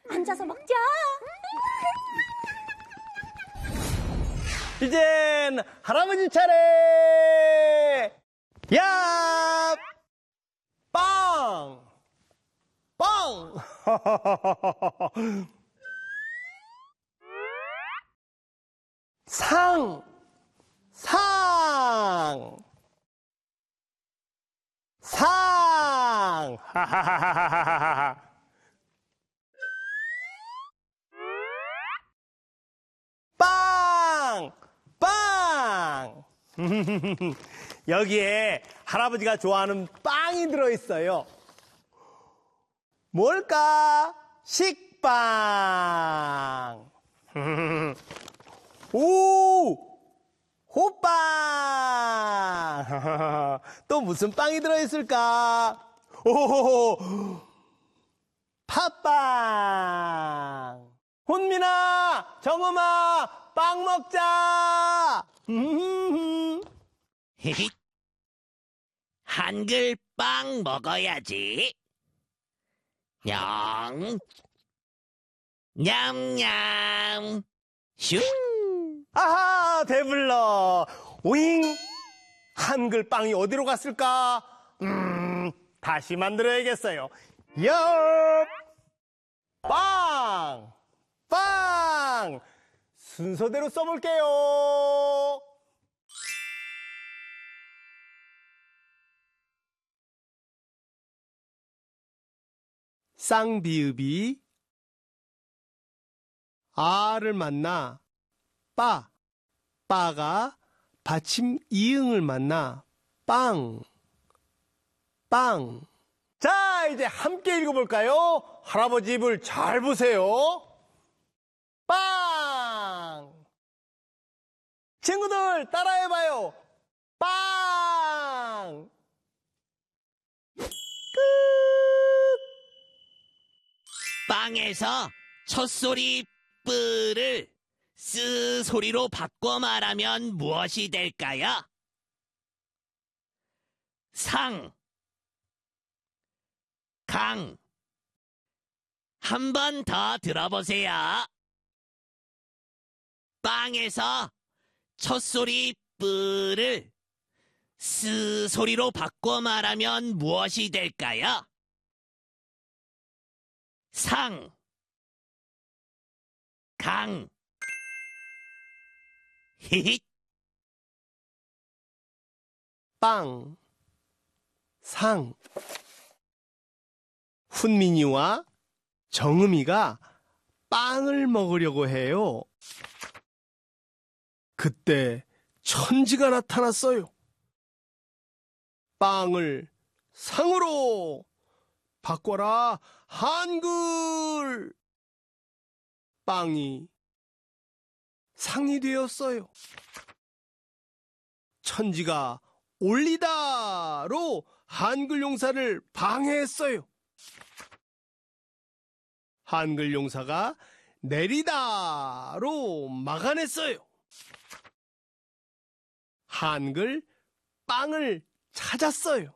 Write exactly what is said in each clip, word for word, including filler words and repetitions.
앉아서 먹자. 이젠 할아버지 차례. 야, 빵, 빵. 상, 상, 상. 빵, 빵. 여기에 할아버지가 좋아하는 빵이 들어있어요. 뭘까? 식빵. 오! 호빵! 또 무슨 빵이 들어있을까? 오! 팥빵! 혼민아! 정엄아! 빵 먹자! 한글 빵 먹어야지. 냥, 냠냠, 슝. 아하, 배불러. 오잉. 한글 빵이 어디로 갔을까? 음, 다시 만들어야겠어요. 엽. 빵. 빵. 순서대로 써볼게요. 쌍비읍이 아를 만나 빠, 빠가 받침 이응을 만나 빵, 빵. 자, 이제 함께 읽어볼까요? 할아버지 입을 잘 보세요. 빵. 친구들 따라해봐요. 빵. 끝. 빵에서 첫소리 뿌를 쓰 소리로 바꿔 말하면 무엇이 될까요? 상, 강. 한 번 더 들어보세요. 빵에서 첫소리 뿌를 쓰 소리로 바꿔 말하면 무엇이 될까요? 상, 강. 히힛. 빵, 상. 훈민이와 정음이가 빵을 먹으려고 해요. 그때 천지가 나타났어요. 빵을 상으로 바꿔라, 한글. 빵이 상이 되었어요. 천지가 올리다로 한글 용사를 방해했어요. 한글 용사가 내리다로 막아냈어요. 한글 빵을 찾았어요.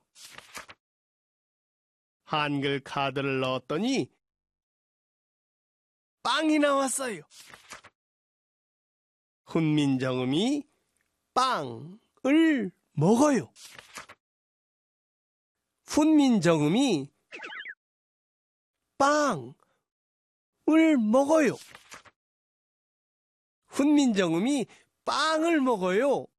한글 카드를 넣었더니 빵이 나왔어요. 훈민정음이 빵을 먹어요. 훈민정음이 빵을 먹어요. 훈민정음이 빵을 먹어요.